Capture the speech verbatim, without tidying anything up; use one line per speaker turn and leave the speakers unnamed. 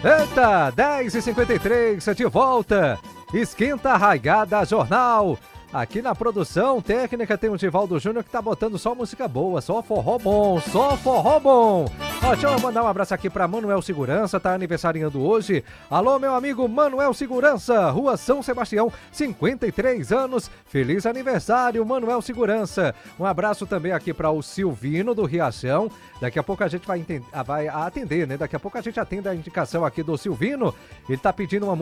Eita, dez e cinquenta e três, de volta. Esquenta a Raiada Jornal. Aqui na produção técnica tem o Givaldo Júnior que tá botando só música boa, só forró bom, só forró bom. Ó, deixa eu mandar um abraço aqui pra Manuel Segurança, tá aniversariando hoje. Alô, meu amigo Manuel Segurança, Rua São Sebastião, cinquenta e três anos. Feliz aniversário, Manuel Segurança. Um abraço também aqui para o Silvino do Riachão. Daqui a pouco a gente vai, vai atender, né? Daqui a pouco a gente atende a indicação aqui do Silvino. Ele tá pedindo uma